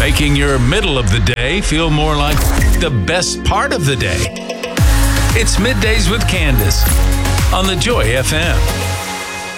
making your middle of the day feel more like the best part of the day. It's Middays with Candace on the Joy FM.